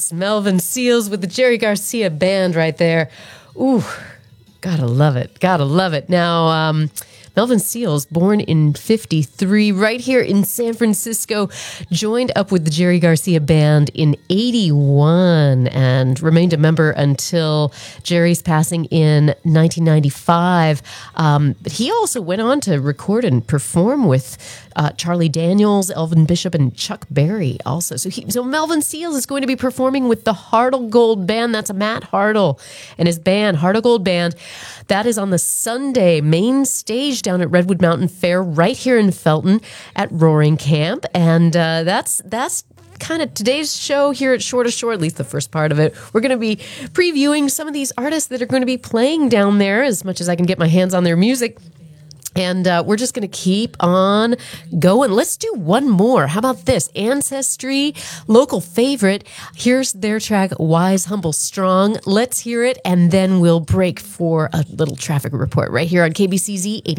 Yes, Melvin Seals with the Jerry Garcia Band right there. Ooh, gotta love it. Gotta love it. Now, Melvin Seals, born in 53, right here in San Francisco, joined up with the Jerry Garcia Band in 81 and remained a member until Jerry's passing in 1995. But he also went on to record and perform with Charlie Daniels, Elvin Bishop, and Chuck Berry also. So Melvin Seals is going to be performing with the Hartle Gold Band. That's Matt Hartle and his band, Hartle Gold Band. That is on the Sunday main stage down at Redwood Mountain Fair right here in Felton at Roaring Camp. And that's kind of today's show here at Shore to Shore, at least the first part of it. We're going to be previewing some of these artists that are going to be playing down there as much as I can get my hands on their music. And we're just going to keep on going. Let's do one more. How about this? Ancestry, local favorite. Here's their track, Wise, Humble, Strong. Let's hear it, and then we'll break for a little traffic report right here on KBCZ 80.